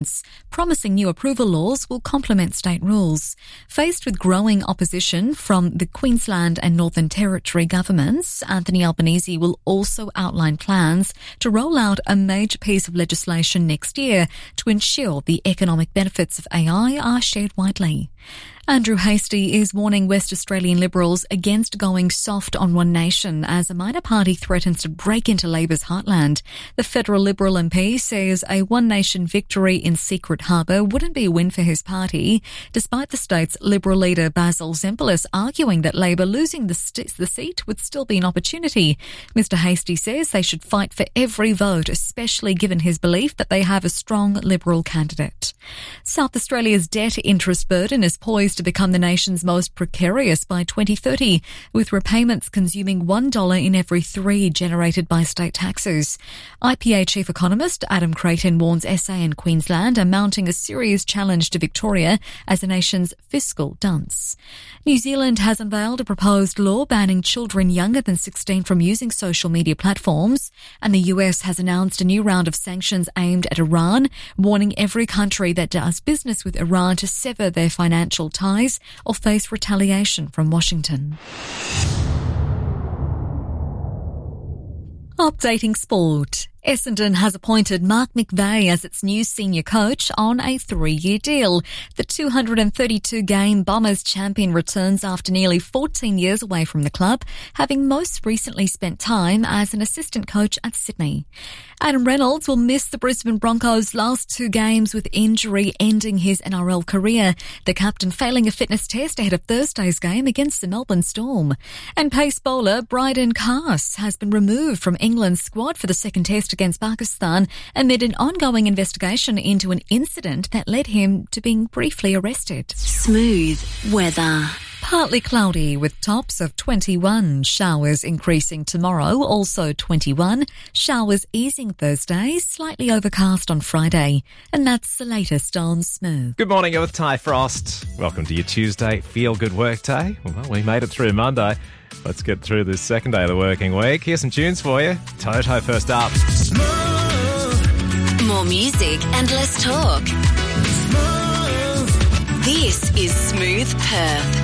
promising new approval laws will complement state rules. Faced with growing opposition from the Queensland and Northern Territory governments, Anthony Albanese will also outline plans to roll out a major piece of legislation next year to ensure the economic benefits of AI are shared widely. Andrew Hastie is warning West Australian Liberals against going soft on One Nation as a minor party threatens to break into Labor's heartland. The federal Liberal MP says a One Nation victory in Secret Harbour wouldn't be a win for his party, despite the state's Liberal leader Basil Zempilas arguing that Labor losing the seat would still be an opportunity. Mr Hastie says they should fight for every vote, especially given his belief that they have a strong Liberal candidate. South Australia's debt interest burden is poised to become the nation's most precarious by 2030, with repayments consuming $1 in every 3 generated by state taxes. IPA chief economist Adam Creighton warns SA and Queensland are mounting a serious challenge to Victoria as the nation's fiscal dunce. New Zealand has unveiled a proposed law banning children younger than 16 from using social media platforms, and the US has announced a new round of sanctions aimed at Iran, warning every country that does business with Iran to sever their financial ties or face retaliation from Washington. Updating sport. Essendon has appointed Mark McVeigh as its new senior coach on a 3-year deal. The 232-game Bombers champion returns after nearly 14 years away from the club, having most recently spent time as an assistant coach at Sydney. Adam Reynolds will miss the Brisbane Broncos' last 2 games with injury ending his NRL career, the captain failing a fitness test ahead of Thursday's game against the Melbourne Storm. And pace bowler Bryden Carse has been removed from England's squad for the second test against Pakistan amid an ongoing investigation into an incident that led him to being briefly arrested. Smooth weather. Partly cloudy with tops of 21. Showers increasing tomorrow, also 21. Showers easing Thursday, slightly overcast on Friday. And that's the latest on Smooth. Good morning, you're with Ty Frost. Welcome to your Tuesday Feel Good Work Day. Well, we made it through Monday. Let's get through this second day of the working week. Here's some tunes for you. Toto first up. Smooth. More music and less talk. Smooth. This is Smooth Perth.